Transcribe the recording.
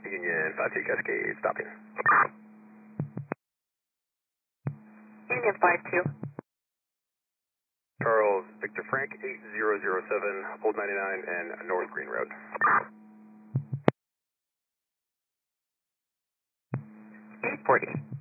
Union 52 Cascade, stopping. Union 52. Charles Victor Frank 8007, Old 99 and North Green Road. 840.